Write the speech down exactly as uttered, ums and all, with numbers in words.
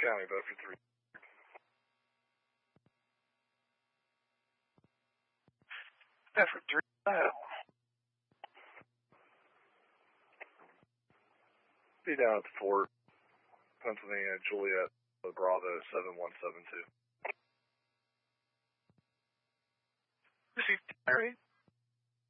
County, Beaufort three. Beaufort three, Ohio. Be down at the Fort, Pennsylvania, Juliet, Bravo seven one seven two. Received, Harry.